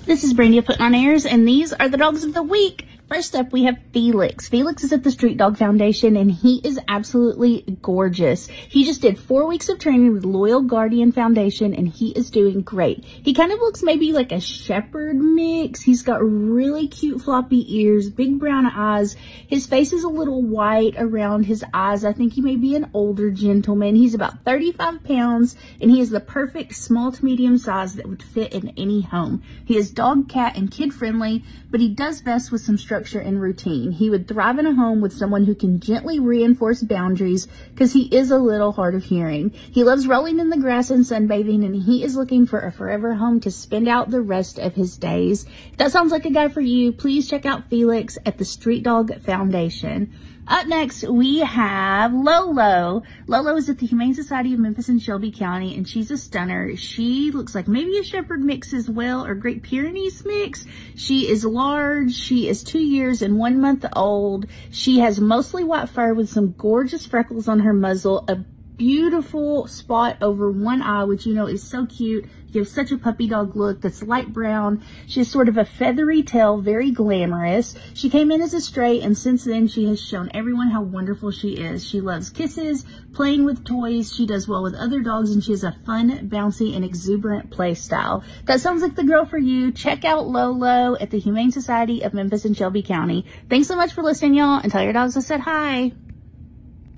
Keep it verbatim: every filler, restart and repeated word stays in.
This is Brandy of Putting on Airs, and these are the dogs of the week. First up, we have Felix. Felix is at the Street Dog Foundation, and he is absolutely gorgeous. He just did four weeks of training with Loyal Guardian Foundation, and he is doing great. He kind of looks maybe like a shepherd mix. He's got really cute floppy ears, big brown eyes. His face is a little white around his eyes. I think he may be an older gentleman. He's about thirty-five pounds, and he is the perfect small to medium size that would fit in any home. He is dog, cat, and kid friendly, but he does best with some structure and routine. He would thrive in a home with someone who can gently reinforce boundaries because he is a little hard of hearing. He loves rolling in the grass and sunbathing, and he is looking for a forever home to spend out the rest of his days. If that sounds like a guy for you, please check out Felix at the Street Dog Foundation. Up next, we have Lolo. Lolo is at the Humane Society of Memphis and Shelby County, and she's a stunner. She looks like maybe a shepherd mix as well, or Great Pyrenees mix. She is large. She is two years and one month old. She has mostly white fur with some gorgeous freckles on her muzzle, a beautiful spot over one eye, which you know is so cute. Gives such a puppy dog look that's light brown. She has sort of a feathery tail, very glamorous. She came in as a stray, and since then she has shown everyone how wonderful she is. She loves kisses, playing with toys. She does well with other dogs, and she has a fun, bouncy, and exuberant play style. That sounds like the girl for you. Check out Lolo at the Humane Society of Memphis and Shelby County. Thanks so much for listening, y'all, and tell your dogs I said hi.